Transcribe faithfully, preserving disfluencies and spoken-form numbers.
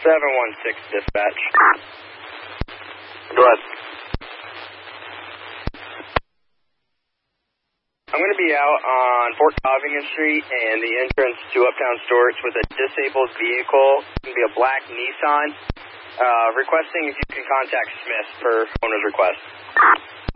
seven one six dispatch. Go ahead. I'm going to be out on Fort Covington Street and the entrance to Uptown Storage with a disabled vehicle. It's going to be a black Nissan. Uh, requesting if you can contact Smith per owner's request.